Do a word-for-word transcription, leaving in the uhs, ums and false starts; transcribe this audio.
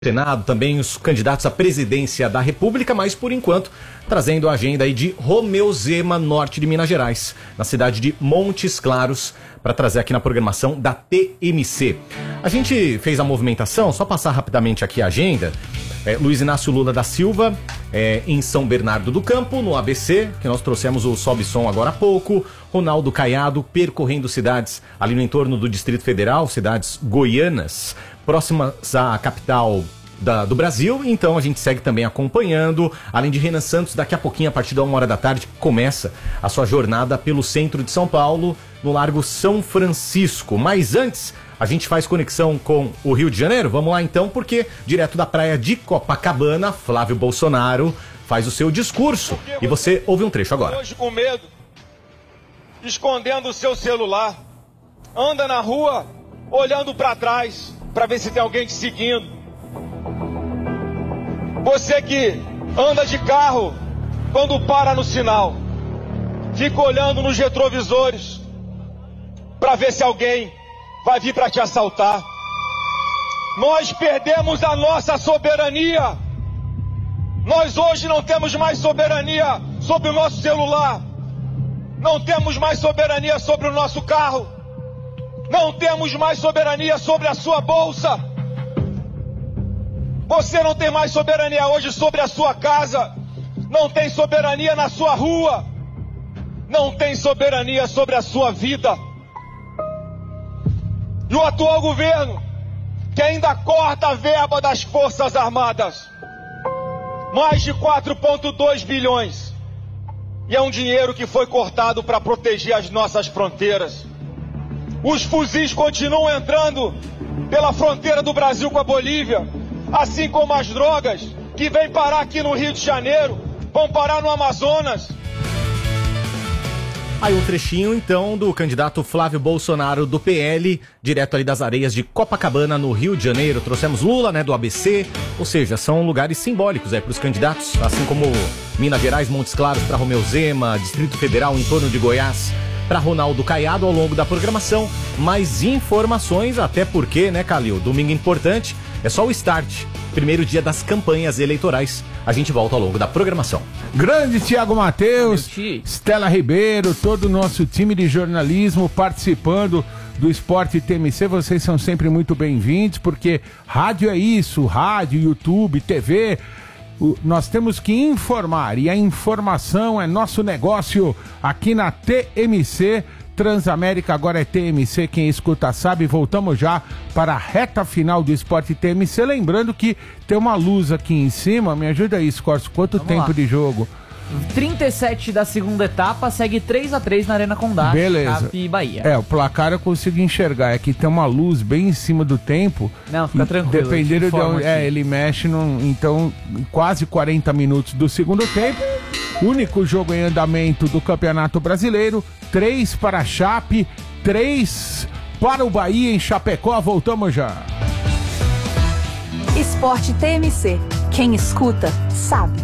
Senado, também os candidatos à presidência da República, mas por enquanto trazendo a agenda aí de Romeu Zema, norte de Minas Gerais, na cidade de Montes Claros, para trazer aqui na programação da T M C. A gente fez a movimentação, só passar rapidamente aqui a agenda. É, Luiz Inácio Lula da Silva, é, em São Bernardo do Campo, no A B C, que nós trouxemos o Sobe Som agora há pouco. Ronaldo Caiado percorrendo cidades ali no entorno do Distrito Federal, cidades goianas, próximas à capital da, do Brasil. Então a gente segue também acompanhando, além de Renan Santos, daqui a pouquinho, a partir da uma hora da tarde, começa a sua jornada pelo centro de São Paulo, no Largo São Francisco. Mas antes, a gente faz conexão com o Rio de Janeiro. Vamos lá então, porque direto da praia de Copacabana, Flávio Bolsonaro faz o seu discurso. E você ouve um trecho agora. Hoje com medo, escondendo o seu celular, anda na rua olhando para trás para ver se tem alguém te seguindo. Você que anda de carro, quando para no sinal, fica olhando nos retrovisores para ver se alguém vai vir para te assaltar. Nós perdemos a nossa soberania. Nós hoje não temos mais soberania sobre o nosso celular. Não temos mais soberania sobre o nosso carro. Não temos mais soberania sobre a sua bolsa. Você não tem mais soberania hoje sobre a sua casa. Não tem soberania na sua rua. Não tem soberania sobre a sua vida. E o atual governo, que ainda corta a verba das Forças Armadas, mais de quatro vírgula dois bilhões. E é um dinheiro que foi cortado para proteger as nossas fronteiras. Os fuzis continuam entrando pela fronteira do Brasil com a Bolívia, assim como as drogas que vêm parar aqui no Rio de Janeiro, vão parar no Amazonas. Aí um trechinho, então, do candidato Flávio Bolsonaro, do P L, direto ali das areias de Copacabana, no Rio de Janeiro. Trouxemos Lula, né, do A B C, ou seja, são lugares simbólicos aí para os candidatos, assim como Minas Gerais, Montes Claros para Romeu Zema, Distrito Federal em torno de Goiás para Ronaldo Caiado ao longo da programação. Mais informações, até porque, né, Calil, domingo importante, é só o start, primeiro dia das campanhas eleitorais. A gente volta ao longo da programação. Grande Tiago Matheus, Stella Ribeiro, todo o nosso time de jornalismo participando do Esporte T M C. Vocês são sempre muito bem-vindos, porque rádio é isso, rádio, YouTube, T V. O, nós temos que informar, e a informação é nosso negócio aqui na T M C. Transamérica agora é T M C, quem escuta sabe. Voltamos já para a reta final do Esporte T M C. Lembrando que tem uma luz aqui em cima. Me ajuda aí, Scorcio. Quanto Vamos tempo lá. de jogo? trinta e sete da segunda etapa, segue três a três na Arena Condá. Beleza. Cap e Bahia. É, o placar eu consigo enxergar. É que tem uma luz bem em cima do tempo. Não, fica tranquilo. Dependendo de onde. É, ele mexe, num, então, quase quarenta minutos do segundo tempo. Único jogo em andamento do Campeonato Brasileiro. Três para a Chape, três para o Bahia em Chapecó. Voltamos já. Esporte T M C. Quem escuta, sabe.